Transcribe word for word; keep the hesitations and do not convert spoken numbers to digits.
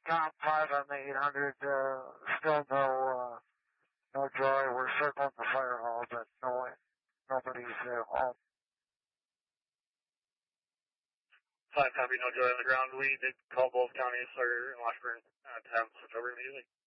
Count five on the eight hundred, uh, still no, uh, no joy. We're circling the fire hall, but no, nobody's uh, home. Five copy, no joy on the ground. We did call both counties or Washburn uh, to have them switch over immediately.